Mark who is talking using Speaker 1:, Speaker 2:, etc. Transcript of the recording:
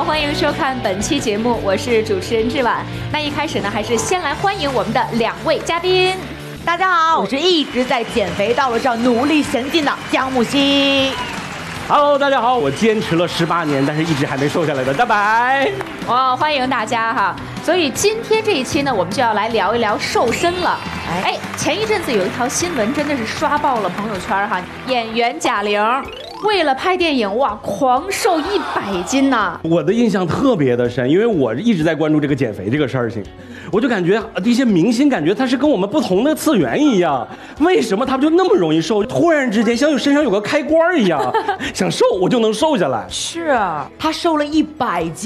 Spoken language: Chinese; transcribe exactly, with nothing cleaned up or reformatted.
Speaker 1: 欢迎收看本期节目，我是主持人志婉。那一开始呢，还是先来欢迎我们的两位嘉宾。
Speaker 2: 大家好，我是一直在减肥道路上努力前进的江木希。
Speaker 3: Hello， 大家好，我坚持了十八年，但是一直还没瘦下来的大白。
Speaker 1: 哇、哦，欢迎大家哈！所以今天这一期呢，我们就要来聊一聊瘦身了。哎，前一阵子有一条新闻真的是刷爆了朋友圈哈，演员贾玲为了拍电影哇，狂瘦一百斤呐！
Speaker 3: 我的印象特别的深，因为我一直在关注这个减肥这个事情，我就感觉这些明星感觉他是跟我们不同的次元一样，为什么他们就那么容易瘦？突然之间像有身上有个开关一样，想瘦我就能瘦下来。
Speaker 2: 是啊，他瘦了一百斤。